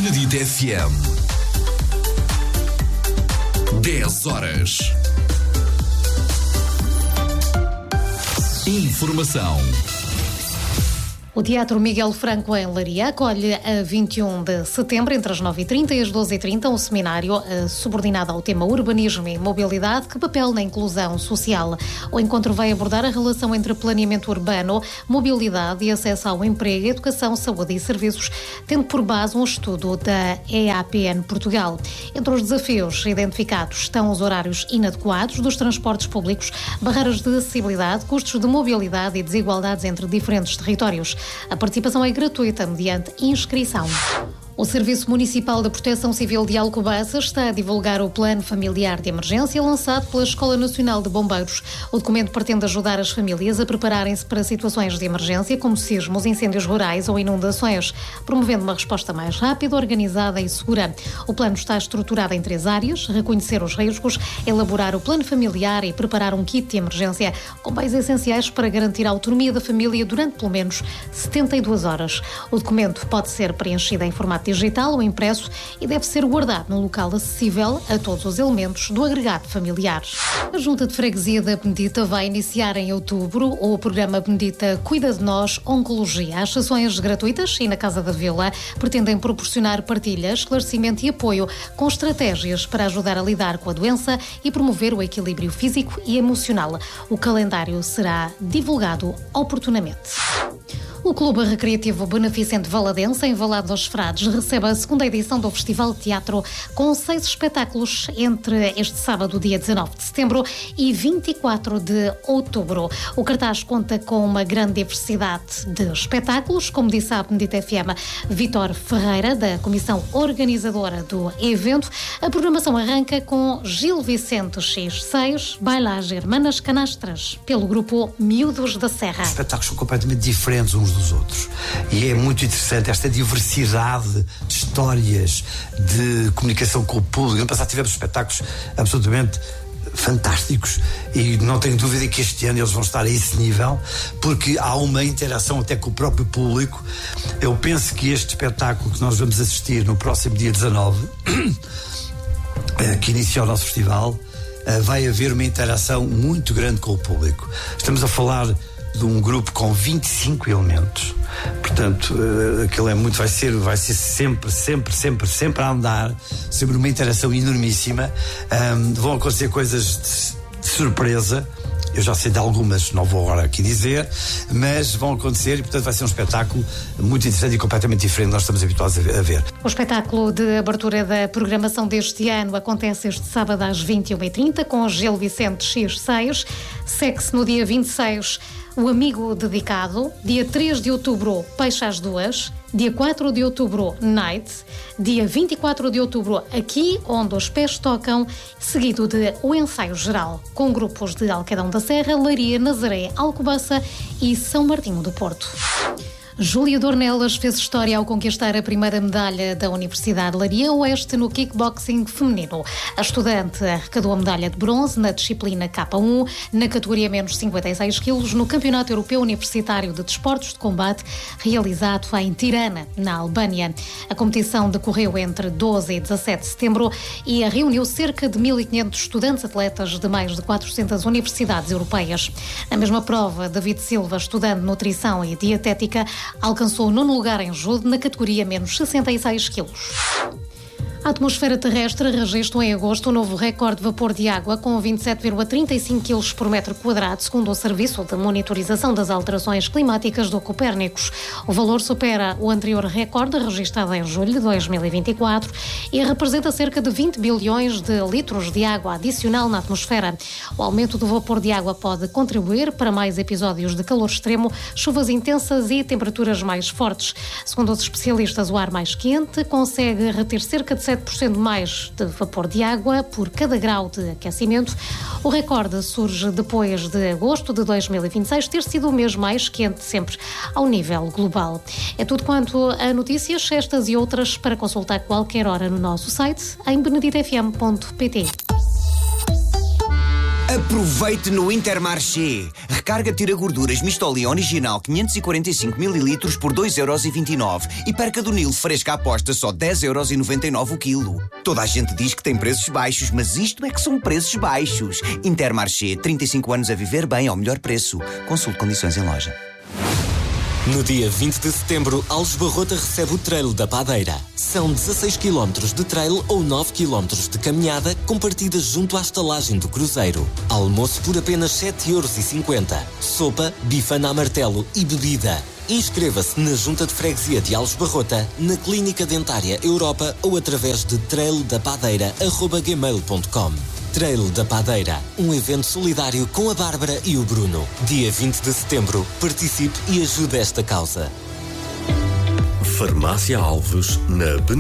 Benedito FM. 10 horas. Informação. O Teatro Miguel Franco em Leiria acolhe a 21 de setembro, entre as 9h30 e as 12h30, um seminário subordinado ao tema Urbanismo e Mobilidade, que papel na inclusão social. O encontro vai abordar a relação entre planeamento urbano, mobilidade e acesso ao emprego, educação, saúde e serviços, tendo por base um estudo da EAPN Portugal. Entre os desafios identificados estão os horários inadequados dos transportes públicos, barreiras de acessibilidade, custos de mobilidade e desigualdades entre diferentes territórios. A participação é gratuita mediante inscrição. O Serviço Municipal de Proteção Civil de Alcobaça está a divulgar o Plano Familiar de Emergência lançado pela Escola Nacional de Bombeiros. O documento pretende ajudar as famílias a prepararem-se para situações de emergência como sismos, incêndios rurais ou inundações, promovendo uma resposta mais rápida, organizada e segura. O plano está estruturado em 3 áreas: reconhecer os riscos, elaborar o plano familiar e preparar um kit de emergência com bens essenciais para garantir a autonomia da família durante pelo menos 72 horas. O documento pode ser preenchido em formato digital ou impresso e deve ser guardado num local acessível a todos os elementos do agregado familiar. A Junta de Freguesia da Benedita vai iniciar em outubro o programa Benedita Cuida de Nós Oncologia. As sessões gratuitas e na Casa da Vila pretendem proporcionar partilha, esclarecimento e apoio com estratégias para ajudar a lidar com a doença e promover o equilíbrio físico e emocional. O calendário será divulgado oportunamente. O Clube Recreativo Beneficente Valadense, em Valado dos Frades, recebe a 2ª edição do Festival de Teatro com 6 espetáculos entre este sábado, dia 19 de setembro, e 24 de outubro. O cartaz conta com uma grande diversidade de espetáculos, como disse a Benedito FM Vítor Ferreira, da comissão organizadora do evento. A programação arranca com Gil Vicente X6, Bailage Hermanas Canastras, pelo grupo Miúdos da Serra. Os espetáculos são completamente diferentes uns dos outros e é muito interessante esta diversidade de histórias, de comunicação com o público. No passado tivemos espetáculos absolutamente fantásticos e não tenho dúvida que este ano eles vão estar a esse nível, porque há uma interação até com o próprio público. Eu penso que este espetáculo que nós vamos assistir no próximo dia 19, que inicia o nosso festival, vai haver uma interação muito grande com o público. Estamos a falar de um grupo com 25 elementos, portanto aquilo é muito, vai ser sempre a andar, sempre uma interação enormíssima. Vão acontecer coisas de surpresa, eu já sei de algumas, não vou agora aqui dizer, mas vão acontecer e portanto vai ser um espetáculo muito interessante e completamente diferente do que nós estamos habituados a ver. O espetáculo de abertura da programação deste ano acontece este sábado às 21h30 com Gil Vicente X6, segue-se no dia 26 O Amigo Dedicado, dia 3 de outubro Peixe às 2, dia 4 de outubro Night, dia 24 de outubro Aqui Onde os Pés Tocam, seguido de O Ensaio Geral, com grupos de Alquedão da Serra, Leiria, Nazaré, Alcobaça e São Martinho do Porto. Júlia Dornelas fez história ao conquistar a primeira medalha da Universidade de Leiria Oeste no kickboxing feminino. A estudante arrecadou a medalha de bronze na disciplina K1, na categoria menos 56 quilos, no Campeonato Europeu Universitário de Desportos de Combate, realizado em Tirana, na Albânia. A competição decorreu entre 12 e 17 de setembro e reuniu cerca de 1.500 estudantes atletas de mais de 400 universidades europeias. Na mesma prova, David Silva, estudante de Nutrição e Dietética, alcançou o 9º lugar em judo na categoria menos 66 quilos. A atmosfera terrestre registrou em agosto um novo recorde de vapor de água com 27,35 kg por metro quadrado, segundo o Serviço de Monitorização das Alterações Climáticas do Copérnicos. O valor supera o anterior recorde registrado em julho de 2024 e representa cerca de 20 bilhões de litros de água adicional na atmosfera. O aumento do vapor de água pode contribuir para mais episódios de calor extremo, chuvas intensas e temperaturas mais fortes. Segundo os especialistas, o ar mais quente consegue reter cerca de 7% mais de vapor de água por cada grau de aquecimento. O recorde surge depois de agosto de 2026 ter sido o mês mais quente sempre ao nível global. É tudo quanto a notícias, estas e outras, para consultar qualquer hora no nosso site em beneditofm.pt. Aproveite no Intermarché. Recarga tira gorduras Mistoli original 545 ml por 2,29€ e perca do Nilo fresca à aposta só 10,99€ o quilo. Toda a gente diz que tem preços baixos, mas isto é que são preços baixos. Intermarché, 35 anos a viver bem ao melhor preço. Consulte condições em loja. No dia 20 de setembro, Alves Barrota recebe o Trail da Padeira. São 16 km de trail ou 9 km de caminhada com partidas junto à estalagem do cruzeiro. Almoço por apenas 7,50€. Sopa, bifana a martelo e bebida. Inscreva-se na Junta de Freguesia de Alves Barrota, na Clínica Dentária Europa ou através de traildapadeira@gmail.com. Trail da Padeira, um evento solidário com a Bárbara e o Bruno. Dia 20 de setembro, participe e ajude esta causa. Farmácia Alves, na